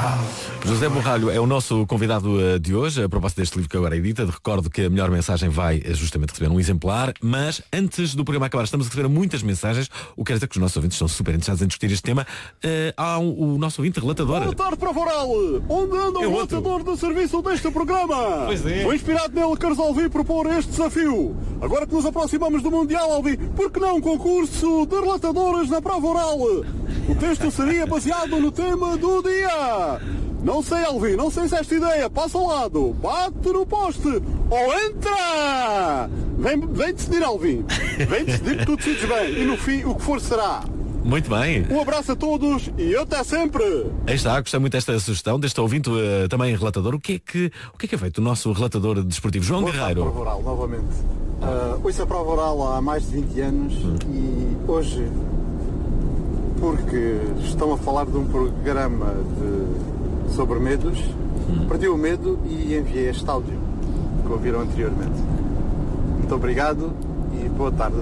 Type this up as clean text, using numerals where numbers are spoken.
José Borralho é o nosso convidado de hoje, a propósito deste livro que agora edita. Recordo que a melhor mensagem vai justamente receber um exemplar, mas antes do programa acabar, estamos a receber muitas mensagens, o que quer dizer que os nossos ouvintes estão super interessados em discutir este tema. Há o nosso ouvinte relatador. Boa tarde para Voral, onde anda o relatador de serviço deste programa. Pois é. Foi inspirado nele, Carlos Alvi, propor este desafio. Agora que nos aproximamos do Mundial, Alvi, por que não um concurso de relatadores na prova oral? O texto seria baseado no tema do dia. Não sei, Alvin, não sei se esta ideia passa ao lado, bate no poste ou entra! Vem decidir, Alvin. Vem decidir que tu decides bem e no fim o que for será. Muito bem. Um abraço a todos e até sempre! Aí está, gostei muito desta sugestão, deste ouvinte também relatador. O que é que é feito o nosso relatador desportivo, João Guerreiro? Prova oral, novamente. Ouço a prova oral há mais de 20 anos e hoje, porque estão a falar de um programa sobre medos, perdi o medo e enviei este áudio que ouviram anteriormente. Muito obrigado e boa tarde.